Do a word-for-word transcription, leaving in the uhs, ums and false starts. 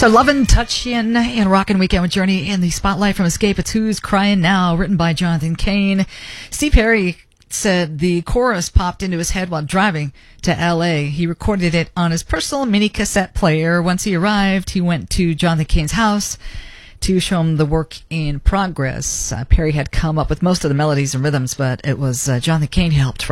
So Lovin' Touchin' and Rockin' Weekend with Journey in the Spotlight from Escape. It's Who's Crying Now, written by Jonathan Cain. Steve Perry said the chorus popped into his head while driving to L A. He recorded it on his personal mini cassette player. Once he arrived, he went to Jonathan Cain's house to show him the work in progress. Uh, Perry had come up with most of the melodies and rhythms, but it was uh, Jonathan Cain who helped